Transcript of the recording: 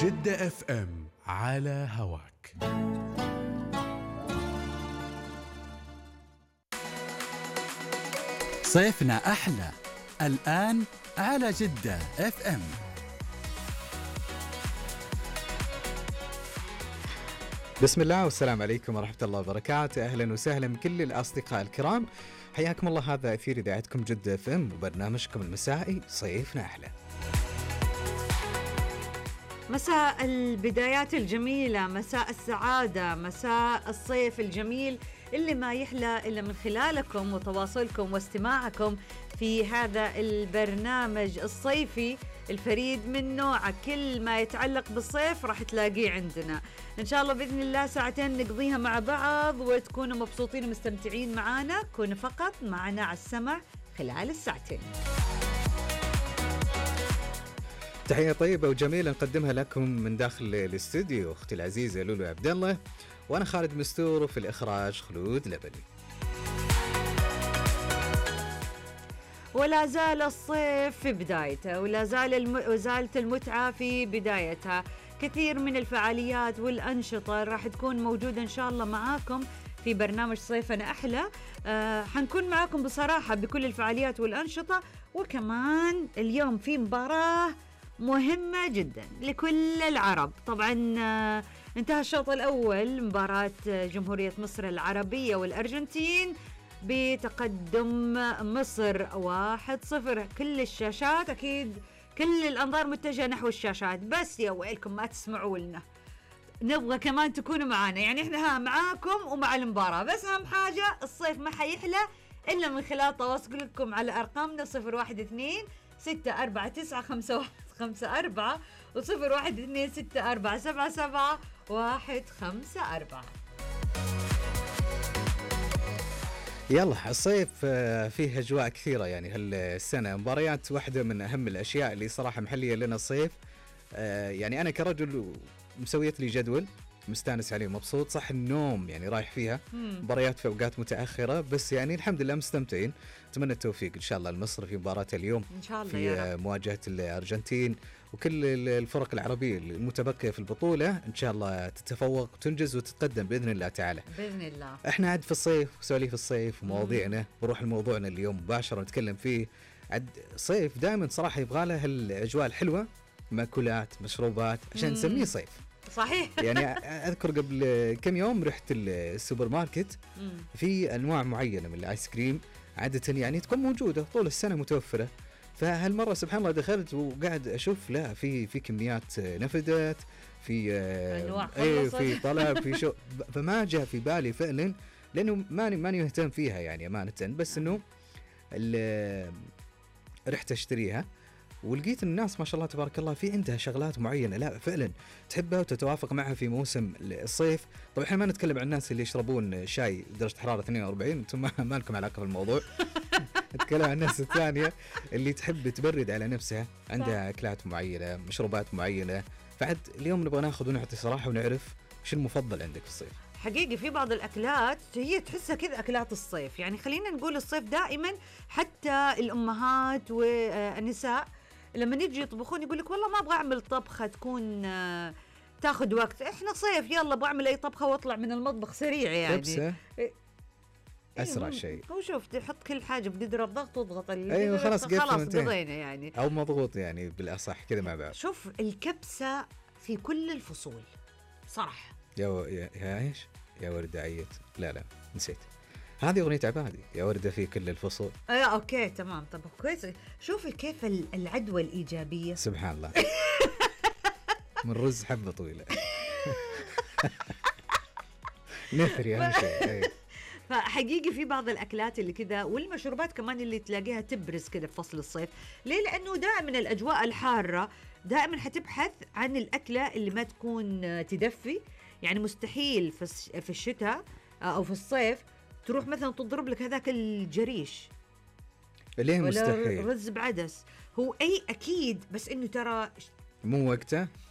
جدة اف ام على هواك. صيفنا أحلى الآن على جدة اف ام. بسم الله والسلام عليكم ورحمة الله وبركاته. أهلا وسهلا بكل الأصدقاء الكرام، حياكم الله. هذا أثير إذاعتكم جدة اف ام وبرنامجكم المسائي صيفنا أحلى. مساء البدايات الجميلة، مساء السعادة، مساء الصيف الجميل اللي ما يحلى إلا من خلالكم وتواصلكم واستماعكم في هذا البرنامج الصيفي الفريد من نوعه. كل ما يتعلق بالصيف راح تلاقيه عندنا إن شاء الله بإذن الله. ساعتين نقضيها مع بعض وتكونوا مبسوطين ومستمتعين معنا. كونوا فقط معنا على السمع خلال الساعتين. تحية طيبة وجميلة نقدمها لكم من داخل الاستوديو أختي العزيزة لولو عبد الله، وأنا خالد مستور، وفي الإخراج خلود لبني. ولا زال الصيف في بدايته، ولا زالت المتعة في بدايتها. كثير من الفعاليات والأنشطة راح تكون موجودة إن شاء الله معاكم في برنامج صيفنا أحلى. حنكون معاكم بصراحة بكل الفعاليات والأنشطة، وكمان اليوم في مباراة مهمة جدا لكل العرب. طبعا انتهى الشوط الأول، مباراة جمهورية مصر العربية والأرجنتين بتقدم مصر 1-0. كل الشاشات أكيد، كل الأنظار متجهة نحو الشاشات، بس يا ويلكم ما تسمعوا لنا. نبغى كمان تكونوا معانا، يعني احنا معاكم ومع المباراة، بس أهم حاجة الصيف ما حيحلى إلا من خلال تواصلكم على أرقامنا 012-649-515-4 و012-6477154. يلا، الصيف فيه أجواء كثيرة يعني هالسنة. مباريات واحدة من أهم الأشياء اللي صراحة محلية لنا الصيف. يعني أنا كرجل مسويت لي جدول مستانس عليه مبسوط. صح النوم يعني رايح فيها، مباريات في أوقات متأخرة، بس يعني الحمد لله مستمتعين. أتمنى التوفيق إن شاء الله لمصر في مباراة اليوم إن شاء الله في مواجهة الأرجنتين، وكل الفرق العربية المتبقية في البطولة إن شاء الله تتفوق وتنجز وتتقدم بإذن الله تعالى. بإذن الله. إحنا عاد في الصيف وسواليف الصيف ومواضيعنا، بروح لموضوعنا اليوم مباشرة نتكلم فيه. عاد صيف دائما صراحة يبغى له الأجواء الحلوة، مأكولات مشروبات عشان نسميه صيف. صحيح. يعني أذكر قبل كم يوم رحت السوبر ماركت، في أنواع معينة من الآيس كريم عادة يعني تكون موجودة طول السنة متوفرة، فهالمرة سبحان الله دخلت وقاعد أشوف لا في كميات نفدت، في أنواع في طلب، في شو، فما جاء في بالي فعلا، لأنه ماني مهتم فيها يعني أمانة، بس إنه رحت أشتريها ولقيت الناس ما شاء الله تبارك الله في عندها شغلات معينة لا فعلا تحبها وتتوافق معها في موسم الصيف. طبعا احنا ما نتكلم عن الناس اللي يشربون شاي درجة حرارة 42، انتم ما لكم علاقة في الموضوع. نتكلم عن الناس الثانية اللي تحب تبرد على نفسها، عندها أكلات معينة، مشروبات معينة. فعد اليوم نبغى ناخذ ونعطي صراحة ونعرف وش المفضل عندك في الصيف. حقيقي في بعض الأكلات هي تحسها كذا أكلات الصيف، يعني خلينا نقول الصيف دائما حتى الأمهات والنساء لما نيجي يطبخون يقول لك والله ما أبغى أعمل طبخة تكون تاخذ وقت، إحنا صيف يلا بعمل أي طبخة وأطلع من المطبخ سريع يعني. كبسة أسرع شيء. هو شوف تحط كل حاجة بقدر الضغط وضغط أيوة خلاص قضينا يعني، أو مضغوط يعني بالأصح كذا مع بعض. شوف الكبسة في كل الفصول صراحة. يا إيش يا وردة عيت، لا نسيت هذه أغنية عبادي، يا وردة في كل الفصول. أوكي تمام. طب كويس، شوفي كيف العدوى الإيجابية سبحان الله. من رز حبة طويلة. نثري أهم شيء. فحقيقي في بعض الأكلات اللي كذا والمشروبات كمان اللي تلاقيها تبرز كذا في فصل الصيف. ليه؟ لأنه دائما الأجواء الحارة دائما حتبحث عن الأكلة اللي ما تكون تدفي. يعني مستحيل في الشتاء أو في الصيف تروح مثلا تضرب لك هذاك الجريش، ليه ولا مستحيل؟ رز بعدس، هو أي أكيد، بس إنه ترى مو وقته.